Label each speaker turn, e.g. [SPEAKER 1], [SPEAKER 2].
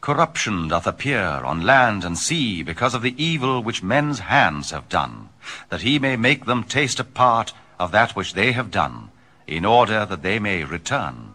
[SPEAKER 1] Corruption doth appear on land and sea because of the evil which men's hands have done, that he may make them taste a part of that which they have done, in order that they may return.